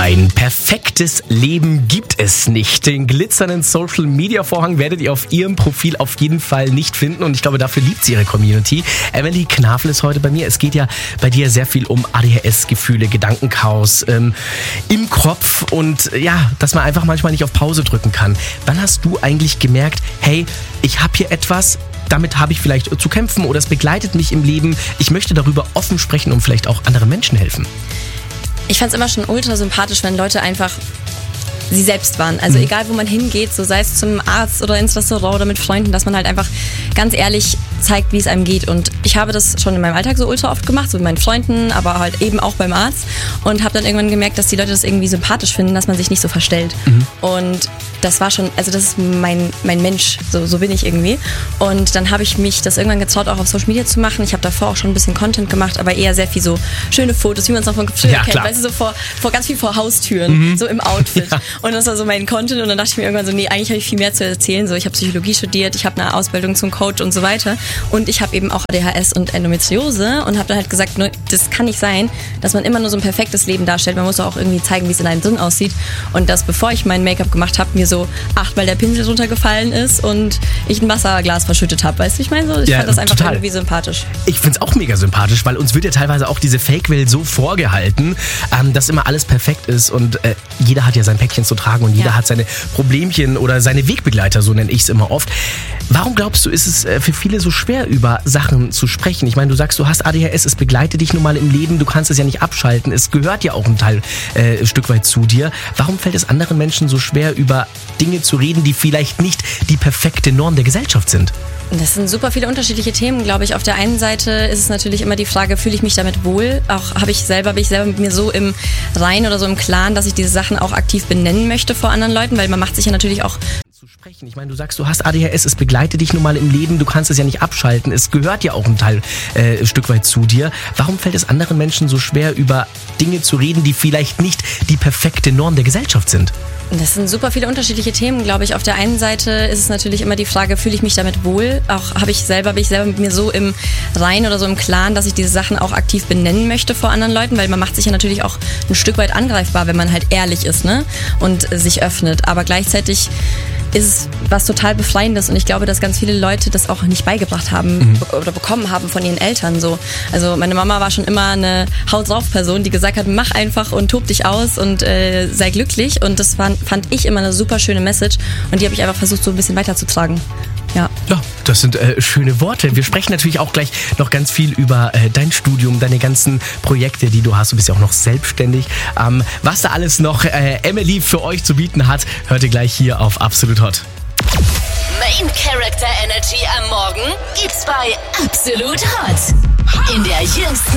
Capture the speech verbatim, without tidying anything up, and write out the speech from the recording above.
Ein perfektes Leben gibt es nicht. Den glitzernden Social-Media-Vorhang werdet ihr auf ihrem Profil auf jeden Fall nicht finden und ich glaube, dafür liebt sie ihre Community. Emily Knafel ist heute bei mir. Es geht ja bei dir sehr viel um A D H S-Gefühle, Gedankenchaos ähm, im Kopf und ja, dass man einfach manchmal nicht auf Pause drücken kann. Wann hast du eigentlich gemerkt, hey, ich habe hier etwas, damit habe ich vielleicht zu kämpfen oder es begleitet mich im Leben. Ich möchte darüber offen sprechen und vielleicht auch anderen Menschen helfen. Ich fand es immer schon ultra sympathisch, wenn Leute einfach sie selbst waren. Also mhm. egal, wo man hingeht, so sei es zum Arzt oder ins Restaurant oder mit Freunden, dass man halt einfach ganz ehrlich zeigt, wie es einem geht. Und ich habe das schon in meinem Alltag so ultra oft gemacht, so mit meinen Freunden, aber halt eben auch beim Arzt. Und habe dann irgendwann gemerkt, dass die Leute das irgendwie sympathisch finden, dass man sich nicht so verstellt. Mhm. Und das war schon, also das ist mein, mein Mensch, so, so bin ich irgendwie. Und dann habe ich mich das irgendwann getraut, auch auf Social Media zu machen. Ich habe davor auch schon ein bisschen Content gemacht, aber eher sehr viel so schöne Fotos, wie man es noch von früher ja, kennt, weißt du, so vor, vor ganz viel vor Haustüren, mhm. so im Outfit. Ja. Und das war so mein Content und dann dachte ich mir irgendwann so, nee, eigentlich habe ich viel mehr zu erzählen. So, ich habe Psychologie studiert, ich habe eine Ausbildung zum Coach und so weiter und ich habe eben auch A D H S und Endometriose und habe dann halt gesagt, nur, das kann nicht sein, dass man immer nur so ein perfektes Leben darstellt. Man muss doch auch irgendwie zeigen, wie es in einem drin aussieht und dass, bevor ich mein Make-up gemacht habe, mir so achtmal der Pinsel runtergefallen ist und ich ein Wasserglas verschüttet habe. Weißt du, ich meine so, ich ja, fand das einfach total. Irgendwie sympathisch. Ich finde es auch mega sympathisch, weil uns wird ja teilweise auch diese Fake-Welt so vorgehalten, ähm, dass immer alles perfekt ist und äh, jeder hat ja sein Päckchen zu tragen und jeder ja. hat seine Problemchen oder seine Wegbegleiter, so nenne ich es immer oft. Warum glaubst du, ist es äh, für viele so schwer, über Sachen zu sprechen? Ich meine, du sagst, du hast A D H S, es begleitet dich nun mal im Leben, du kannst es ja nicht abschalten, es gehört ja auch ein Teil, äh, ein Stück weit zu dir. Warum fällt es anderen Menschen so schwer, über Dinge zu reden, die vielleicht nicht die perfekte Norm der Gesellschaft sind? Das sind super viele unterschiedliche Themen, glaube ich. Auf der einen Seite ist es natürlich immer die Frage, fühle ich mich damit wohl? Auch habe ich selber, bin ich selber mit mir so im Reinen oder so im Klaren, dass ich diese Sachen auch aktiv benennen möchte vor anderen Leuten, weil man macht sich ja natürlich auch zu sprechen. Ich meine, du sagst, du hast A D H S, es begleitet dich nun mal im Leben, du kannst es ja nicht abschalten, es gehört ja auch ein Teil, äh, ein Stück weit zu dir. Warum fällt es anderen Menschen so schwer, über Dinge zu reden, die vielleicht nicht die perfekte Norm der Gesellschaft sind? Das sind super viele unterschiedliche Themen, glaube ich. Auf der einen Seite ist es natürlich immer die Frage, fühle ich mich damit wohl? Auch habe ich selber, bin ich selber mit mir so im Reinen oder so im Klaren, dass ich diese Sachen auch aktiv benennen möchte vor anderen Leuten, weil man macht sich ja natürlich auch ein Stück weit angreifbar, wenn man halt ehrlich ist, ne? Und sich öffnet. Aber gleichzeitig ist es was total Befreiendes und ich glaube, dass ganz viele Leute das auch nicht beigebracht haben mhm. oder bekommen haben von ihren Eltern. So. Also meine Mama war schon immer eine Haut-drauf-Person, die gesagt hat, mach einfach und tob dich aus und äh, sei glücklich und das fand, fand ich immer eine super schöne Message und die habe ich einfach versucht so ein bisschen weiterzutragen. Ja. Ja, das sind äh, schöne Worte. Wir sprechen natürlich auch gleich noch ganz viel über äh, dein Studium, deine ganzen Projekte, die du hast. Du bist ja auch noch selbstständig. Ähm, was da alles noch äh, Emily für euch zu bieten hat, hört ihr gleich hier auf Absolut Hot. Main Character Energy am Morgen gibt's bei Absolut Hot. In der jüngsten